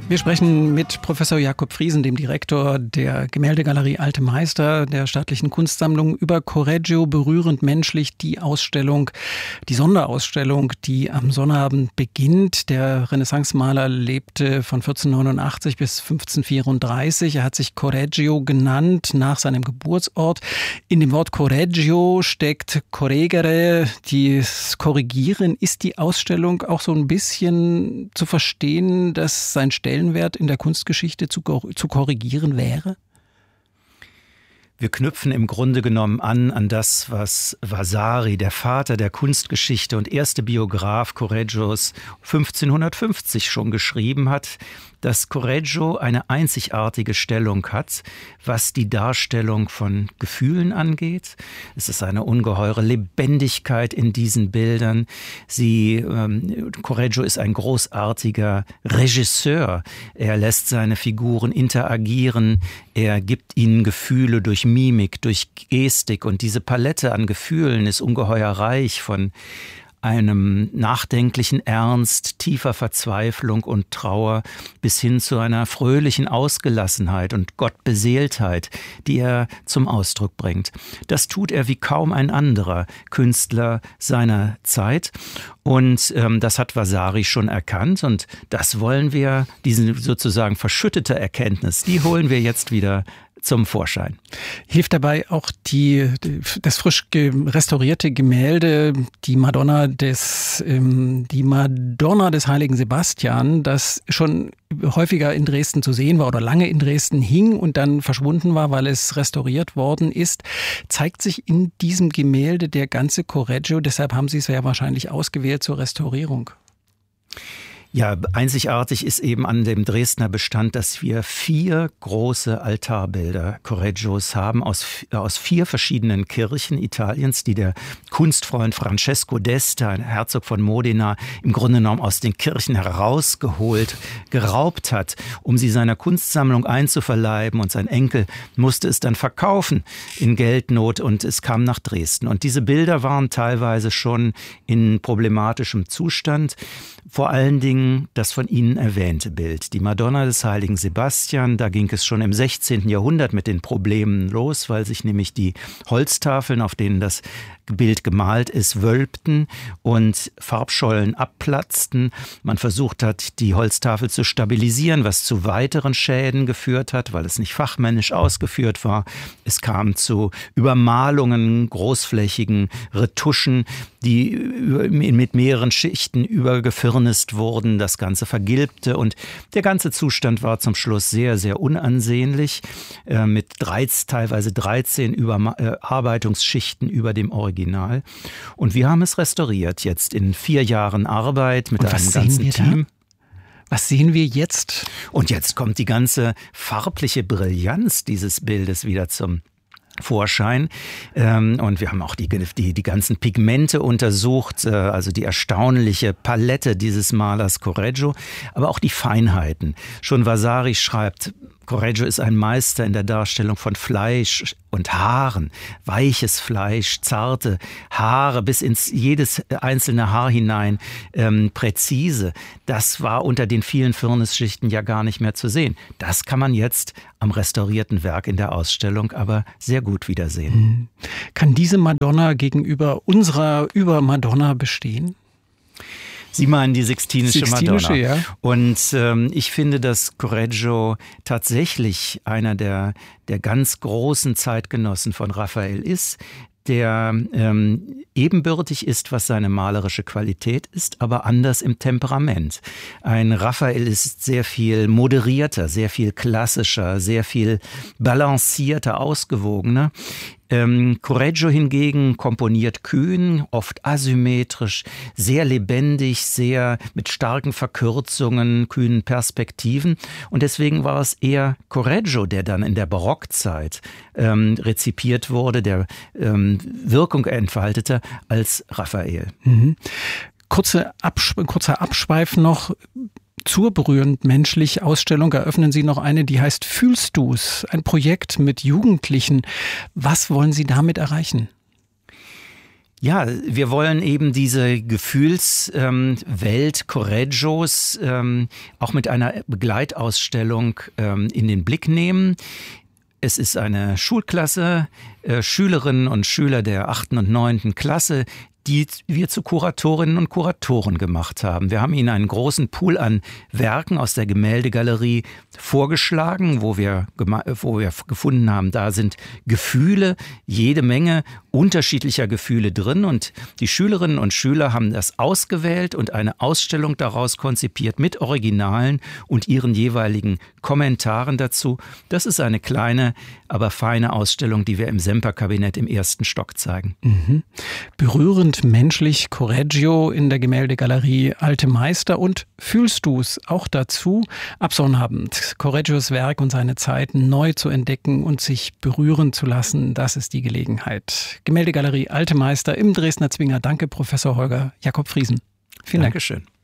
Wir sprechen mit Professor Jakob Friesen, dem Direktor der Gemäldegalerie Alte Meister der Staatlichen Kunstsammlung, über Correggio, berührend menschlich, die Ausstellung, die Sonderausstellung, die am Sonnabend beginnt. Der Renaissancemaler lebte von 1489 bis 1534. Er hat sich Correggio genannt nach seinem Geburtsort. In dem Wort Correggio steckt corregere, das Korrigieren. Ist die Ausstellung auch so ein bisschen zu verstehen, dass sein Stellenwert in der Kunstgeschichte zu korrigieren wäre? Wir knüpfen im Grunde genommen an das, was Vasari, der Vater der Kunstgeschichte und erste Biograf Correggios, 1550 schon geschrieben hat, dass Correggio eine einzigartige Stellung hat, was die Darstellung von Gefühlen angeht. Es ist eine ungeheure Lebendigkeit in diesen Bildern. Correggio ist ein großartiger Regisseur. Er lässt seine Figuren interagieren. Er gibt ihnen Gefühle durch Mimik, durch Gestik. Und diese Palette an Gefühlen ist ungeheuer reich, von einem nachdenklichen Ernst, tiefer Verzweiflung und Trauer bis hin zu einer fröhlichen Ausgelassenheit und Gottbeseeltheit, die er zum Ausdruck bringt. Das tut er wie kaum ein anderer Künstler seiner Zeit. Und das hat Vasari schon erkannt. Und das wollen wir, diese sozusagen verschüttete Erkenntnis, die holen wir jetzt wieder zum Vorschein. Hilft dabei auch das frisch restaurierte Gemälde, die Madonna des heiligen Sebastian, das schon häufiger in Dresden zu sehen war oder lange in Dresden hing und dann verschwunden war, weil es restauriert worden ist, zeigt sich in diesem Gemälde der ganze Correggio. Deshalb haben Sie es ja wahrscheinlich ausgewählt zur Restaurierung. Ja, einzigartig ist eben an dem Dresdner Bestand, dass wir 4 große Altarbilder Correggios haben aus 4 verschiedenen Kirchen Italiens, die der Kunstfreund Francesco d'Este, ein Herzog von Modena, im Grunde genommen aus den Kirchen herausgeholt, geraubt hat, um sie seiner Kunstsammlung einzuverleiben. Und sein Enkel musste es dann verkaufen in Geldnot und es kam nach Dresden. Und diese Bilder waren teilweise schon in problematischem Zustand. Vor allen Dingen das von Ihnen erwähnte Bild, die Madonna des heiligen Sebastian. Da ging es schon im 16. Jahrhundert mit den Problemen los, weil sich nämlich die Holztafeln, auf denen das Bild gemalt ist, wölbten und Farbschollen abplatzten. Man versucht hat, die Holztafel zu stabilisieren, was zu weiteren Schäden geführt hat, weil es nicht fachmännisch ausgeführt war. Es kam zu Übermalungen, großflächigen Retuschen, die mit mehreren Schichten übergefirnist wurden. Das Ganze vergilbte und der ganze Zustand war zum Schluss sehr, sehr unansehnlich, mit teilweise 13 Überarbeitungsschichten über dem Original. Und wir haben es restauriert jetzt in 4 Jahren Arbeit mit einem ganzen Team. Was sehen wir jetzt? Und jetzt kommt die ganze farbliche Brillanz dieses Bildes wieder zum Vorschein. Und wir haben auch die ganzen Pigmente untersucht, also die erstaunliche Palette dieses Malers Correggio, aber auch die Feinheiten. Schon Vasari schreibt, Correggio ist ein Meister in der Darstellung von Fleisch und Haaren. Weiches Fleisch, zarte Haare bis ins jedes einzelne Haar hinein, präzise. Das war unter den vielen Firnisschichten ja gar nicht mehr zu sehen. Das kann man jetzt am restaurierten Werk in der Ausstellung aber sehr gut wiedersehen. Kann diese Madonna gegenüber unserer Übermadonna bestehen? Sie meinen die Sixtinische Madonna. Ja. Und ich finde, dass Correggio tatsächlich einer der ganz großen Zeitgenossen von Raphael ist, der ebenbürtig ist, was seine malerische Qualität ist, aber anders im Temperament. Ein Raphael ist sehr viel moderierter, sehr viel klassischer, sehr viel balancierter, ausgewogener. Correggio hingegen komponiert kühn, oft asymmetrisch, sehr lebendig, sehr mit starken Verkürzungen, kühnen Perspektiven. Und deswegen war es eher Correggio, der dann in der Barockzeit rezipiert wurde, der Wirkung entfaltete, als Raphael. Kurzer Abschweif noch. Zur berührend menschlich Ausstellung eröffnen Sie noch eine, die heißt Fühlst du's? Ein Projekt mit Jugendlichen. Was wollen Sie damit erreichen? Ja, wir wollen eben diese Gefühlswelt Correggios auch mit einer Begleitausstellung in den Blick nehmen. Es ist eine Schulklasse, Schülerinnen und Schüler der 8. und 9. Klasse, die wir zu Kuratorinnen und Kuratoren gemacht haben. Wir haben ihnen einen großen Pool an Werken aus der Gemäldegalerie vorgeschlagen, wo wir gefunden haben, da sind Gefühle, jede Menge unterschiedlicher Gefühle drin. Und die Schülerinnen und Schüler haben das ausgewählt und eine Ausstellung daraus konzipiert mit Originalen und ihren jeweiligen Kommentaren dazu. Das ist eine kleine, aber feine Ausstellung, die wir im Semper-Kabinett im 1. Stock zeigen. Mhm. Berührend menschlich Correggio in der Gemäldegalerie Alte Meister. Und fühlst du es auch dazu, ab Sonnabend Correggios Werk und seine Zeit neu zu entdecken und sich berühren zu lassen? Das ist die Gelegenheit. Gemäldegalerie Alte Meister im Dresdner Zwinger. Danke, Professor Holger Jakob Friesen. Vielen Dank. Dankeschön.